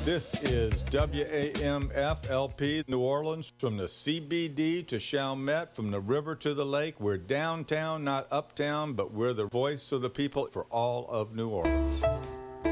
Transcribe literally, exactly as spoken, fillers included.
This is W A M F L P New Orleans, from the C B D to Chalmette, from the river to the lake. We're downtown, not uptown, but we're the voice of the people for all of New Orleans.